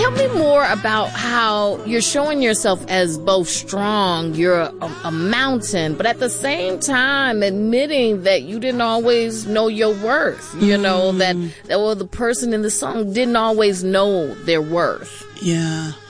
Tell me more about how you're showing yourself as both strong, you're a mountain, but at the same time admitting that you didn't always know your worth. You know, that the person in the song didn't always know their worth. Yeah.